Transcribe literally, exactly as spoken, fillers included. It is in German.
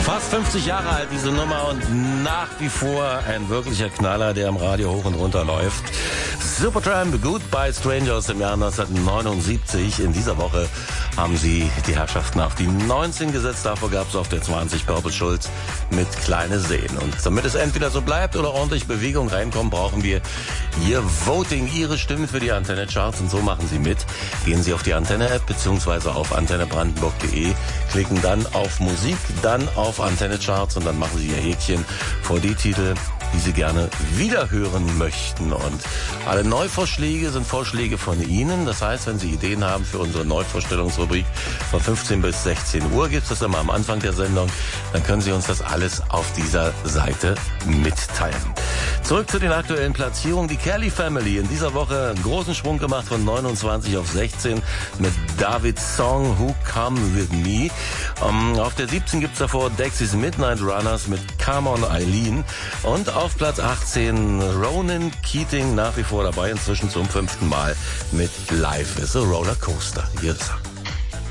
Fast fünfzig Jahre alt diese Nummer und nach wie vor ein wirklicher Knaller, der im Radio hoch und runter läuft. Supertramp, Goodbye Stranger aus dem Jahr neunzehnhundertneunundsiebzig. In dieser Woche haben sie die Herrschaften auf die neunzehn gesetzt. Davor gab es auf der zwanzig Purple Schulz mit Kleine Seen. Und damit es entweder so bleibt oder ordentlich Bewegung reinkommt, brauchen wir Ihr Voting, Ihre Stimmen für die Antenne Charts. Und so machen Sie mit. Gehen Sie auf die Antenne-App bzw. auf antenne brandenburg punkt de, klicken dann auf Musik, dann auf Antenne Charts und dann machen Sie Ihr Häkchen vor die Titel, die Sie gerne wiederhören möchten. Und alle Neuvorschläge sind Vorschläge von Ihnen. Das heißt, wenn Sie Ideen haben für unsere Neuvorstellungsrubrik von fünfzehn bis sechzehn Uhr, gibt es das immer am Anfang der Sendung, dann können Sie uns das alles auf dieser Seite mitteilen. Zurück zu den aktuellen Platzierungen. Die Kelly Family in dieser Woche einen großen Sprung gemacht von neunundzwanzig auf sechzehn mit Davids Song Who Come With Me. Um, auf der siebzehn gibt's davor Dexys Midnight Runners mit Come On Eileen. Und auf Platz achtzehn Ronan Keating, nach wie vor dabei, inzwischen zum fünften Mal mit Life is a Roller Coaster. Hier ist er.